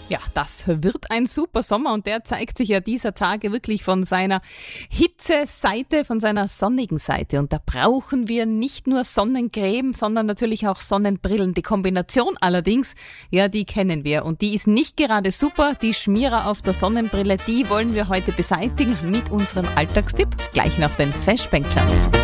Ja, das wird ein super Sommer und der zeigt sich ja dieser Tage wirklich von seiner Hitzeseite, von seiner sonnigen Seite. Und da brauchen wir nicht nur Sonnencreme, sondern natürlich auch Sonnenbrillen. Die Kombination allerdings, ja, die kennen wir und die ist nicht gerade super. Die Schmierer auf der Sonnenbrille, die wollen wir heute beseitigen mit unserem Alltagstipp, gleich nach den Feschbänklern.